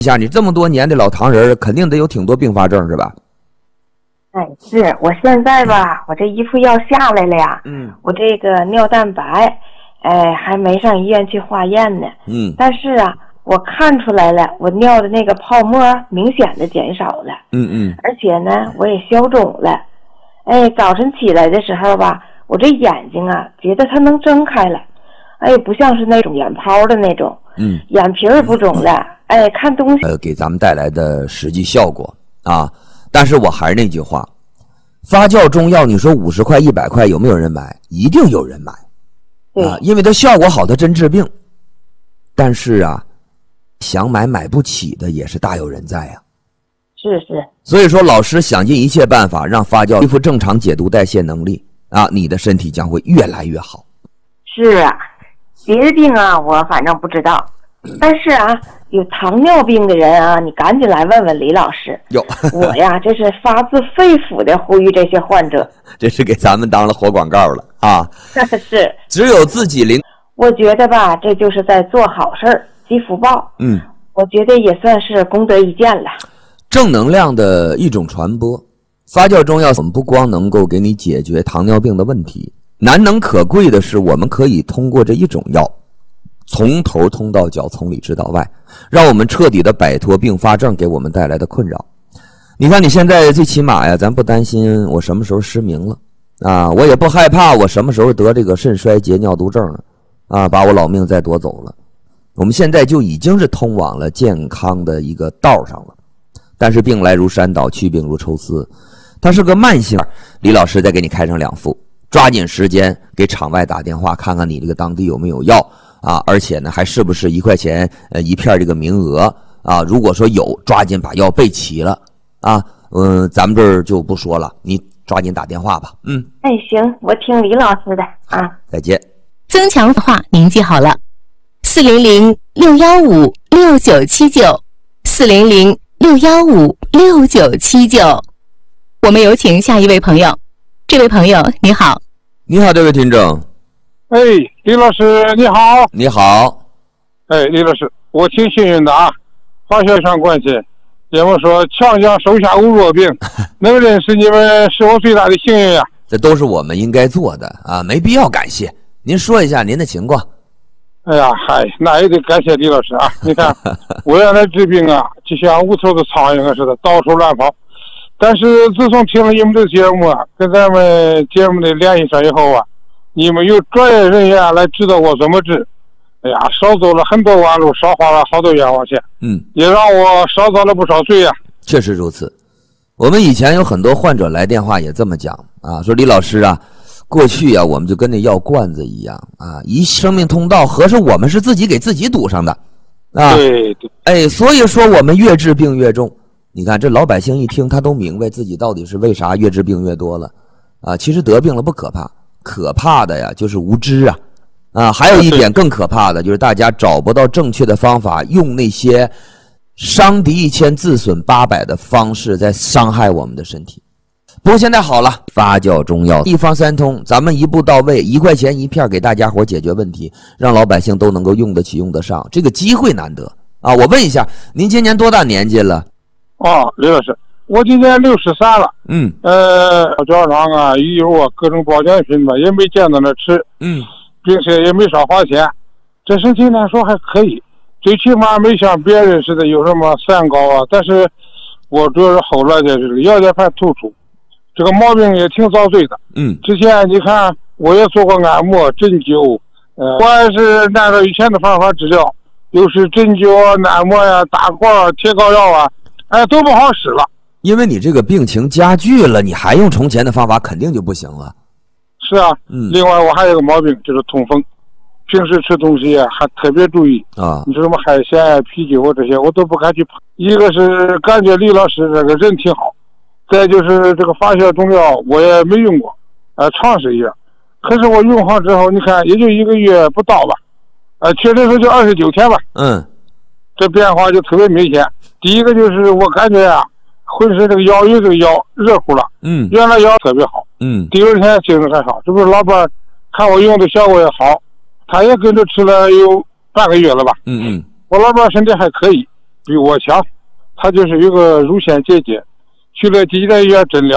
下你这么多年的老唐人，肯定得有挺多并发症是吧？ 哎，是我现在吧，我这一副药下来了呀，我这个尿蛋白，还没上医院去化验呢，但是啊，我看出来了，我尿的那个泡沫明显的减少了，而且呢，我也消肿了，早晨起来的时候吧，我这眼睛啊，觉得它能睁开了，不像是那种眼泡的那种，眼皮儿不肿了，看东西给咱们带来的实际效果啊。但是我还是那句话，发酵中药你说50块100块有没有人买？一定有人买啊，因为它效果好，它真治病。但是啊，想买不起的也是大有人在啊。 是。 所以说老师想尽一切办法让发酵恢复正常解毒代谢能力啊，你的身体将会越来越好。 是啊，别的病啊我反正不知道，但是啊有糖尿病的人啊，你赶紧来问问李老师。我呀这是发自肺腑的呼吁这些患者。 这是给咱们当了活广告了啊。 是， 只有自己我觉得吧，这就是在做好事儿积福报。我觉得也算是功德一件了。 正能量的一种传播。发酵中药我们不光能够给你解决糖尿病的问题，难能可贵的是我们可以通过这一种药从头通到脚，从里治到外，让我们彻底的摆脱并发症给我们带来的困扰。你看你现在最起码呀，咱不担心我什么时候失明了啊，我也不害怕我什么时候得这个肾衰竭尿毒症了啊，把我老命再夺走了。我们现在就已经是通往了健康的一个道上了。但是病来如山倒，去病如抽丝，它是个慢性。李老师再给你开上2副，抓紧时间给厂外打电话，看看你这个当地有没有药啊，而且呢还是不是1块钱一片这个名额啊？如果说有，抓紧把药备齐了啊。咱们这儿就不说了，你抓紧打电话吧。 行，我听李老师的啊。 再见。 增强话您记好了，400-615-6979，400-615-6979。我们有请下一位朋友。这位朋友你好。 你好，这位听众。 李老师你好。 你好。 李老师，我挺幸运的啊，化学上关系，节目说强将手下无弱兵，能认识你们是我最大的幸运呀。 这都是我们应该做的啊，没必要感谢。您说一下您的情况。 那也得感谢李老师啊！你看，我原来治病啊，就像无头的苍蝇似的，到处乱跑。但是自从听了你们的节目啊，跟咱们节目的联系上以后啊，你们有专业人员来指导我怎么治。少走了很多弯路，少花了好多冤枉钱。也让我少遭了不少罪呀。 确实如此。我们以前有很多患者来电话也这么讲啊，说李老师啊，过去啊我们就跟那药罐子一样啊，一生命通道合着我们是自己给自己堵上的啊。 对。 所以说我们越治病越重。你看这老百姓一听他都明白自己到底是为啥越治病越多了啊。其实得病了不可怕，可怕的呀就是无知啊。还有一点更可怕的就是大家找不到正确的方法，用那些伤敌1000自损800的方式在伤害我们的身体。不过现在好了，发酵中药一方三通，咱们一步到位，1块钱一片给大家伙解决问题，让老百姓都能够用得起用得上，这个机会难得啊！我问一下，您今年多大年纪了？ 李老师，我今年63了。脚上啊、鱼油啊、各种保健品吧，也没见到那吃。并且也没少花钱，这身体来说还可以，最起码没像别人似的有什么三高啊。但是我主要是后来的这个腰间盘突出，这个毛病也挺遭罪的。之前你看我也做过按摩、针灸，我还是按照以前的方法治疗，又是针灸啊、按摩呀、打罐啊、贴膏药啊，都不好使了。 因为你这个病情加剧了，你还用从前的方法肯定就不行了。 是啊。另外我还有个毛病就是痛风，平时吃东西还特别注意啊。你说什么海鲜啊、啤酒啊这些我都不敢去碰。一个是感觉李老师这个人挺好，再就是这个发酵中药我也没用过，尝试一下。可是我用好之后，你看也就1个月不到吧，确实说就29天吧。这变化就特别明显。第一个就是我感觉啊，浑身这个腰有这个腰热乎了。原来腰特别好。第二天精神还好，这不是老伴看我用的效果也好，他也跟着吃了有半个月了吧。我老伴身体还可以， 比我强，她就是一个乳腺结节，去了急诊医院诊疗，